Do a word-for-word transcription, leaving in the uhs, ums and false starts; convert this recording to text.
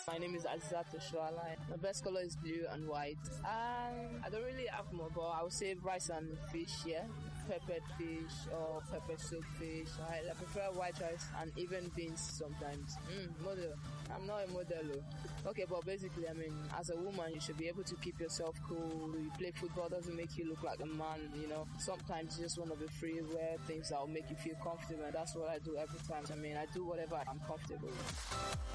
My name is Azizat Oshwala. My best color is blue and white. Um, I don't really have more, but I would say rice and fish, yeah. Peppered fish or pepper soup fish. I, I prefer white rice and even beans sometimes. Mm, model. I'm not a model. Though. Okay, but basically, I mean, as a woman, you should be able to keep yourself cool. You play football doesn't make you look like a man, you know. Sometimes you just want to be free, wear things that will make you feel comfortable, and that's what I do every time. I mean, I do whatever I'm comfortable with.